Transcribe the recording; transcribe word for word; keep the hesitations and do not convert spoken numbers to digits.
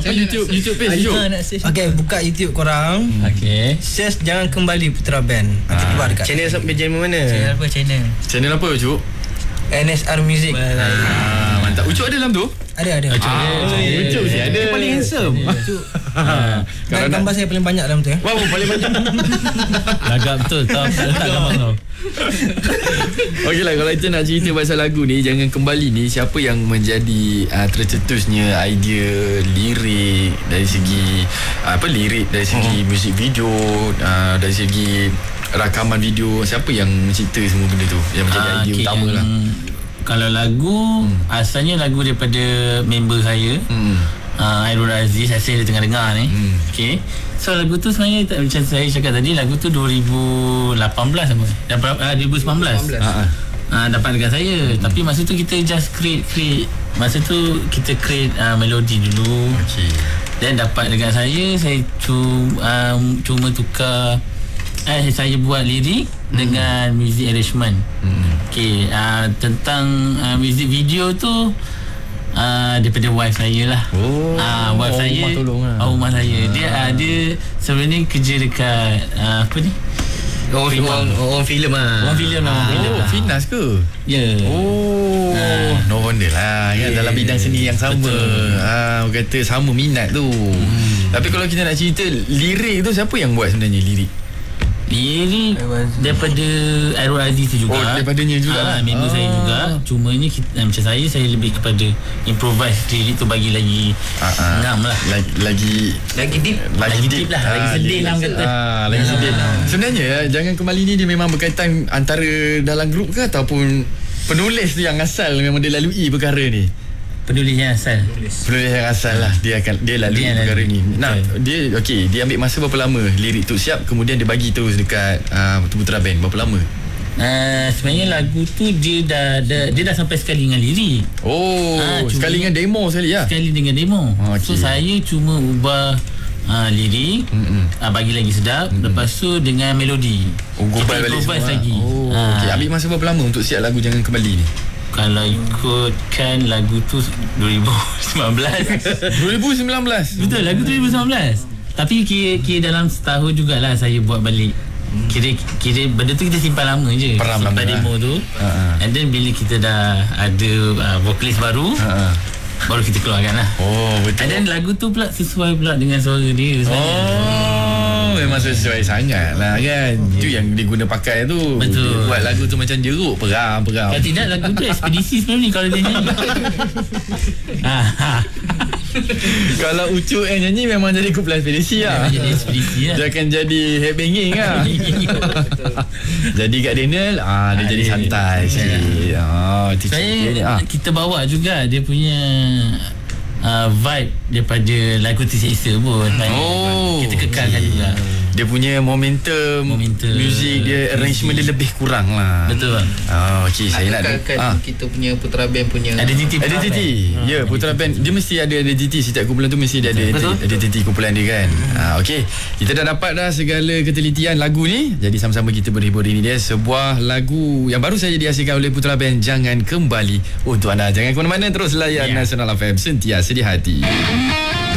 Apa YouTube? YouTube page YouTube. Okay, buka YouTube korang. Okay. Search Jangan Kembali Putra Band. Nanti keluar dekat. Channel sampai channel mana? Channel apa channel? Channel apa Ucup? N S R Music. Ah, mantap. Ucup ada dalam tu? Ada ada. Ucup Ucup si ada. Paling handsome. Dan gambar saya paling banyak dalam tu ya. Wow, paling banyak. Lagak betul. Tahu tak gambar kau. Okey lah, kalau kita nak cerita pasal lagu ni, Jangan Kembali ni, siapa yang menjadi uh, tercetusnya idea lirik dari segi uh, apa lirik dari segi hmm. musik video, uh, dari segi rakaman video, siapa yang mencipta semua benda tu yang menjadi uh, idea okay, utama lah. Kalau lagu hmm. asalnya lagu daripada member saya, hmm. uh, Airul Aziz. Saya tengah dengar ni. hmm. Okay. So lagu tu sebenarnya tak, macam saya cakap tadi, lagu tu dua ribu lapan belas apa? Dapat uh, dua ribu sembilan belas. Uh, uh, dapat dengan saya. Hmm. Tapi masa tu kita just create create. Masa tu kita create uh, melodi dulu. Okay. Dan dapat dengan saya, saya cuma um, cuma tukar eh saya buat lirik hmm. dengan music arrangement. Hmm. Okay, uh, tentang uh, music video tu Uh, daripada wife saya lah. Oh, uh, wife oh, saya, rumah tolong lah. Oh, rumah saya. Dia uh, dia sebenarnya kerja dekat uh, apa ni? Oh, orang orang filem ah. Orang filem lah. Oh, Finas ke? Ya. Yeah. Oh, uh, no wonder lah. Kan yeah. Dalam bidang seni yang sama. Ah, uh, kata sama minat tu. Hmm. Tapi kalau kita nak cerita lirik tu, siapa yang buat sebenarnya lirik? Lirik daripada Airul Aziz tu juga. Oh, daripadanya juga. Ah, member ah. saya juga. Cuma ni kita, macam saya saya lebih kepada improvise lirik tu, bagi lagi ah, ngam lah. Lagi lagi lagi deep, lagi, lagi deep lah, ah, lagi sedih lah kata. Ah, lagi sedih. Ah. Sebenarnya Jangan Kembali ni dia memang berkaitan antara dalam grup ke ataupun penulis tu yang asal memang dia lalui perkara ni. Penulis yang asal. Penulis yang asal lah. Dia akan dia lalui dia perkara lalu. ni. Nah, okay. dia okey, dia ambil masa berapa lama lirik tu siap, kemudian dia bagi terus dekat uh, Putra Band berapa lama? Uh, sebenarnya lagu tu dia dah, dah dia dah sampai sekali dengan lirik. Oh, ha, sekali dengan demo sekali ya. Sekali dengan demo. Okay. So saya cuma ubah uh, lirik, uh, bagi lagi sedap. Mm-mm. Lepas tu dengan melodi. Oh, gobal balik semua lagi. Oh, uh, okey. Ambil masa berapa lama untuk siap lagu Jangan Kembali ni? Kalau ikutkan lagu tu dua ribu sembilan belas. dua ribu sembilan belas. Betul, lagu dua ribu sembilan belas. Tapi kira, kira dalam setahun jugalah saya buat balik. Kira kira benda tu kita simpan lama je. Peram simpan demo lah. tu. Uh-huh. And then bila kita dah ada uh, vokalis baru, uh-huh. baru kita keluarkan lah. Oh, betul. And then lagu tu pula sesuai pula dengan suara dia sebenarnya. Oh, memang sesuai sangat lah kan. Itu yang dia guna pakai tu. Betul. Dia buat lagu tu macam jeruk, peram-peram. Kalau tidak, lagu tu ekspedisi sebenarnya kalau dia nyanyi. Kalau Ucup yang nyanyi memang jadi kumpulan ekspedisi lah. Jadi ekspedisi lah. Dia akan jadi headbanging lah. Jadi kat Daniel, ah, dia jadi santai sikit. Ah, saya, kita bawa juga dia punya Uh, vibe daripada lagu Tersiksa pun. Oh, kita kekalkan okay. juga. Dia punya momentum, momentum muzik dia, arrangement dia lebih kurang lah. Betul. Oh, okey, saya nak kan ah. kita punya Putra Band punya identiti. Identiti. Ya, yeah, Putra Band dia mesti ada identiti. Setiap kumpulan tu mesti ada identiti kumpulan dia kan. Ah, okey. Kita dah dapat dah segala ketelitian lagu ni. Jadi sama-sama kita berhibur ini dia sebuah lagu yang baru saja dihasilkan oleh Putra Band, Jangan Kembali. Untuk anda jangan ke mana-mana, terus layan yeah. Nasional F M sentiasa di hati.